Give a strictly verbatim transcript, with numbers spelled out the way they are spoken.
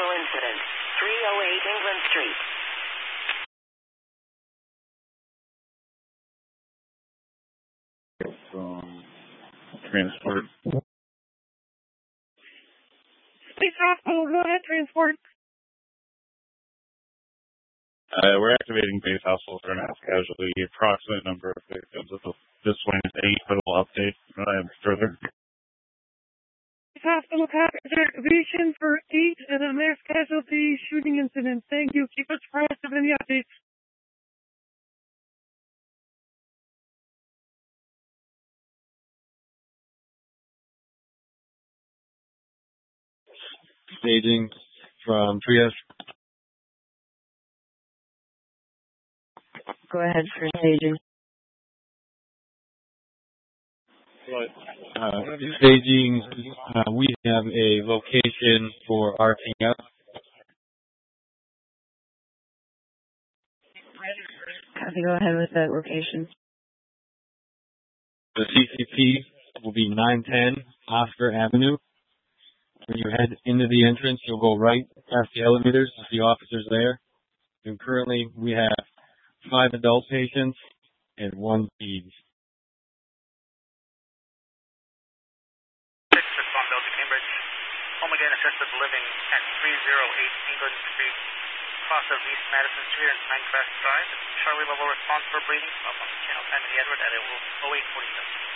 vehicle incident. three oh eight England Street. From transport. Police hospital, go ahead, transport. Uh, we're activating base household for mass casualty. Approximate number of victims at this point is eight, but we'll update uh, further. Police hospital package activation for eight and a mass casualty shooting incident. Thank you. Keep us apprised of any updates. Staging from Trias. Go ahead for staging. Uh, staging, uh, we have a location for R P F. Copy, go ahead with that location. The C C P will be nine ten Oscar Avenue. When you head into the entrance, you'll go right past the elevators. There's the officers there. And currently, we have five adult patients and one peds. Six from Bell to Cambridge. Home again, assisted living at three oh eight England Street, cross of East Madison Street and Pinecrest Drive. Charlie level response for bleeding. Up on channel ten in the Edward at oh eight forty-seven.